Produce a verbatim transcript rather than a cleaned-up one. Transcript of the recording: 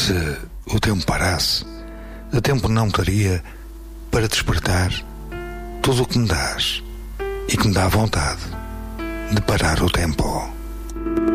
Se o tempo parasse, o tempo não daria para despertar tudo o que me dás e que me dá vontade de parar o tempo.